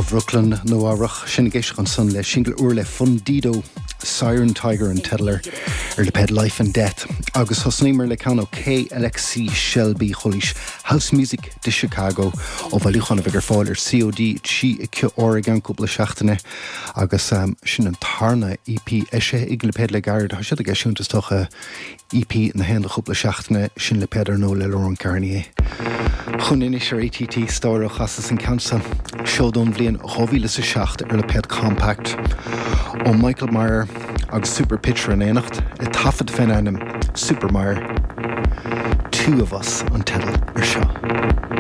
Brooklyn nó áireach sin géisi an son le single uair le Fundido, Siren Tiger and Tedler le ped Life and Death. Agus hosnímar le cano KLXC Shelby Cholis House Music de Chicago ó bhilúchan a bhegur fáil COD tí ice Oregon cúpla seachtaine agus sin an tarna EP eise ag le ped le gard ha siad a gisiúntastocha EP na hen a cúpla seachtaine sin le ped nó le Lauren Carnier. Chun inis ar ATT stáir ó chasas an cansa seodún bblion chohíle sa seacht ar le ped Compact ó Michael Meyer agus Super Pitcher an éanacht I tafad fin anam Super Meyer. Two of us on Tedal ar seo.